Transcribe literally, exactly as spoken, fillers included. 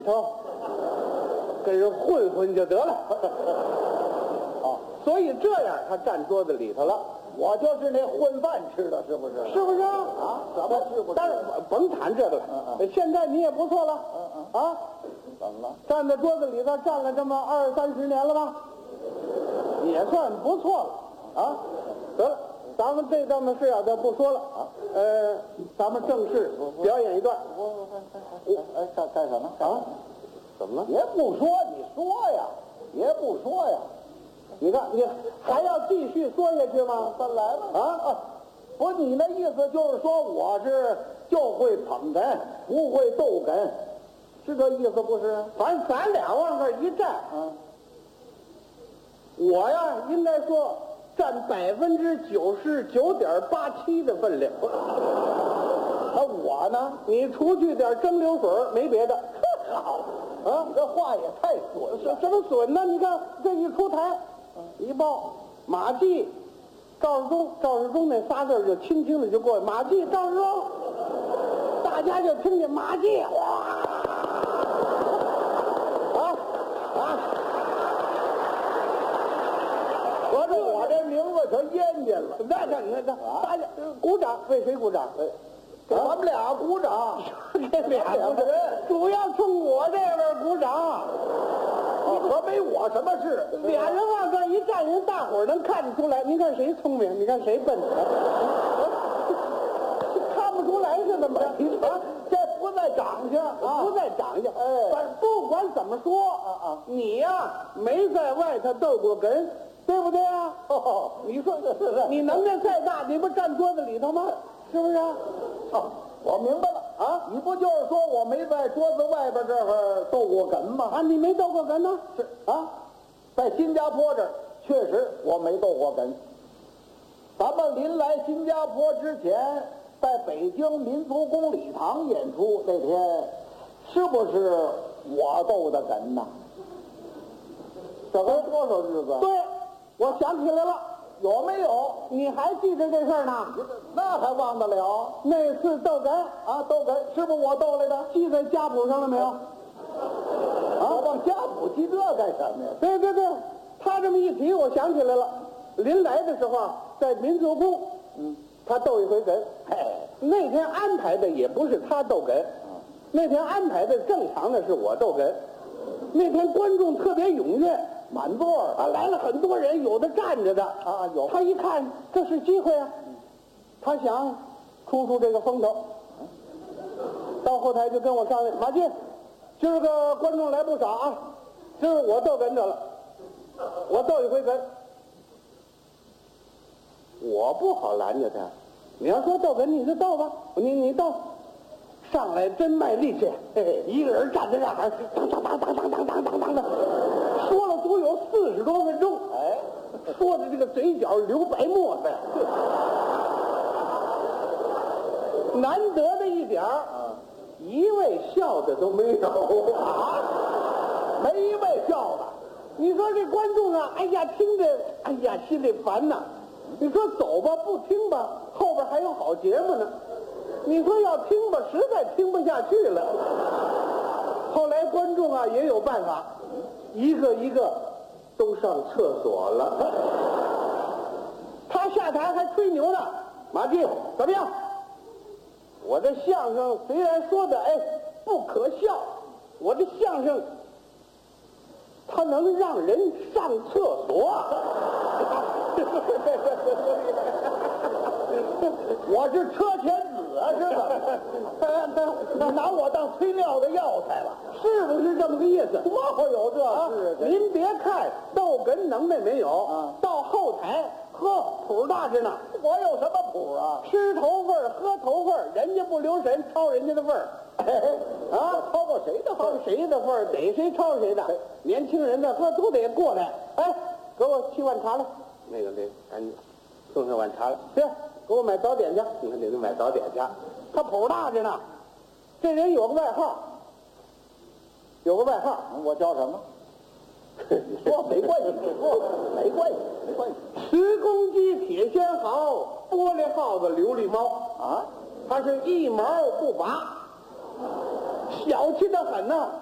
头跟人混混就得了。 哦， 所以这样他站桌子里头了， 我就是那混饭吃的，是不是？ 是不是啊？ 啊，怎么是不是？ 但是甭谈这个了。 嗯嗯现在你也不错了。 嗯嗯啊， 怎么了？ 站在桌子里头站了这么二三十年了吧，也算不错了啊。得了，咱们这档子事啊，就不说了啊。呃，咱们正式表演一段。 我我我哎干干什么？ 啊？怎么了？ 也不说，你说呀，也不说呀。 你看，你还要继续说下去吗？ 再来吧。 啊， 不，你那意思就是说我是就会捧哏，不会逗哏，是这意思不是？ 反正咱俩往这儿一站， 嗯， 我呀应该说占百分之九十九点八七的分量。 那我呢？ 你除去点蒸馏水，没别的。 好啊， 这话也太损了。 什什么损呢？你看这一出台，一报马季、赵世忠，赵世忠那仨字儿就轻轻的就过去，马季、赵世忠，大家就听见马季，哇，啊啊！ 合着我这名字可淹进了。 那那那那，大家鼓掌，为谁鼓掌？ 给咱们俩鼓掌， 这俩鼓掌，主要冲我这边鼓掌。 你可没我什么事。 俩人往这儿一站，人大伙儿能看得出来。您看谁聪明？你看谁笨？看不出来是怎么着？ 啊，这不在长相啊， 不在长相。 哎反正不管怎么说啊啊， 你呀没在外头斗过哏，对不对啊？ 哦， 你说是是， 你能耐再大，你不站桌子里头吗？是不是啊？ 哦，我明白了啊，你不就是说我没在桌子外边这儿斗过哏吗？ 啊，你没斗过哏呢？ 是啊，在新加坡这儿确实我没斗过哏。咱们临来新加坡之前，在北京民族宫礼堂演出那天，是不是我斗的哏呐？这还多少日子？ 对，我想起来了， 有没有？ 你还记着这事儿呢？ 那还忘得了那次斗哏啊？斗哏是不是我斗来的？ 记在家谱上了没有？ 啊，我往家谱记这干什么呀？ 对对对，他这么一提，我想起来了。临来的时候，在民族宫， 嗯， 他斗一回哏。 嘿， 那天安排的也不是他斗哏，那天安排的正常的是我斗哏。那天观众特别踊跃， 满座啊，来了很多人，有的站着的啊有他一看这是机会啊，他想出出这个风头，到后台就跟我商量，马进，今儿个观众来不少啊，今儿我斗哏着了，我斗一回哏，我不好拦着他，你要说斗哏你就斗吧，你你斗。上来真卖力气，嘿嘿，一个人站在那儿，当当当当当当当当当的，说了足有四十多分钟， 哎， 说的这个嘴角流白沫子呀。难得的一点儿，一位笑的都没有啊， 没一位笑的。 你说这观众啊，哎呀，听着，哎呀，心里烦呐。你说走吧，不听吧，后边还有好节目呢。你说要听吧，实在听不下去了。后来观众啊也有办法，一个一个都上厕所了。他下台还吹牛呢，马季怎么样？我这相声虽然说的哎不可笑，我这相声它能让人上厕所。 我是车前子啊，是吧？你拿我当催尿的药材了， 是不是这么个意思？ 多会有这啊事？ 您别看逗哏能耐没有， 啊到后台呵谱大着呢， 我有什么谱啊？ 吃头份儿喝头份儿，人家不留神抄人家的份儿。啊， 超过谁的份抄儿？ 谁的份儿，逮谁抄谁的。年轻人呢，呵都得过来。哎，给我沏碗茶来。那个那个，赶紧送上碗茶来。去，给我买早点去。你看得给买早点去。他谱大着呢。这人有个外号，有个外号， 我叫什么？你说没关系，你说没关系，没关系十公鸡铁仙毫，玻璃耗子琉璃猫。 啊！ 他是一毛不拔，小气的很呐、